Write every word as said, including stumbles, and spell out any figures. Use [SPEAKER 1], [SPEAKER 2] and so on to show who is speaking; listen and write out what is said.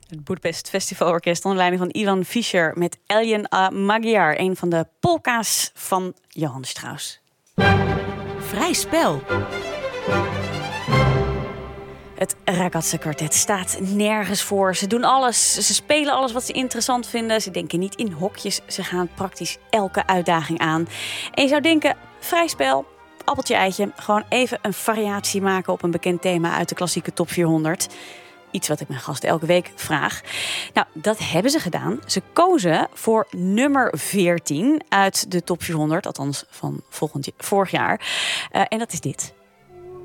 [SPEAKER 1] Het Budapest Festivalorkest onder leiding van Ivan Fischer met Eljen a Magyar, een van de polka's van Johann Strauss.
[SPEAKER 2] Vrij spel.
[SPEAKER 1] Het Ragazza Kwartet staat nergens voor. Ze doen alles. Ze spelen alles wat ze interessant vinden. Ze denken niet in hokjes. Ze gaan praktisch elke uitdaging aan. En je zou denken, vrij spel, appeltje eitje. Gewoon even een variatie maken op een bekend thema uit de klassieke top vierhonderd. Iets wat ik mijn gasten elke week vraag. Nou, dat hebben ze gedaan. Ze kozen voor nummer veertien uit de top vierhonderd. Althans van volgend, vorig jaar. Uh, en dat is dit.